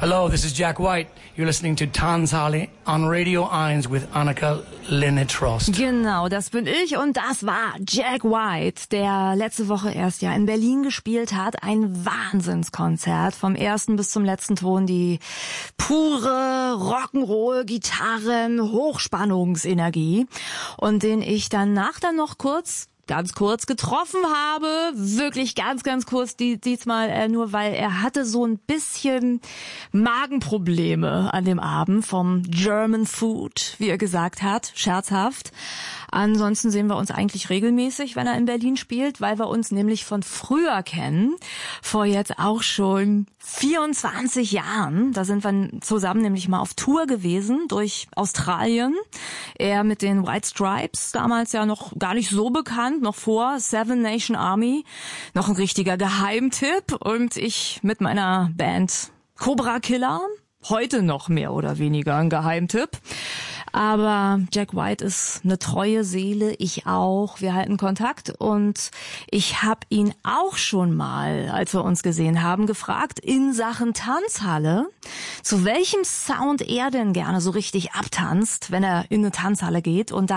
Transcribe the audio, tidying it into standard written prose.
Hello, this is Jack White. You're listening to Tanzhalle on Radio 1 with Annika Linnet-Trost. Genau, das bin ich und das war Jack White, der letzte Woche erst ja in Berlin gespielt hat. Ein Wahnsinnskonzert, vom ersten bis zum letzten Ton, die pure Rock'n'Roll, Gitarren, Hochspannungsenergie und den ich danach dann noch ganz kurz getroffen habe, wirklich ganz kurz, diesmal nur, weil er hatte so ein bisschen Magenprobleme an dem Abend vom German Food, wie er gesagt hat, scherzhaft. Ansonsten sehen wir uns eigentlich regelmäßig, wenn er in Berlin spielt, weil wir uns nämlich von früher kennen, vor jetzt auch schon 24 Jahren. Da sind wir zusammen nämlich mal auf Tour gewesen durch Australien. Er mit den White Stripes, damals ja noch gar nicht so bekannt, noch vor Seven Nation Army, noch ein richtiger Geheimtipp und ich mit meiner Band Cobra Killer, heute noch mehr oder weniger ein Geheimtipp. Aber Jack White ist eine treue Seele, ich auch. Wir halten Kontakt und ich habe ihn auch schon mal, als wir uns gesehen haben, gefragt in Sachen Tanzhalle, zu welchem Sound er denn gerne so richtig abtanzt, wenn er in eine Tanzhalle geht. Und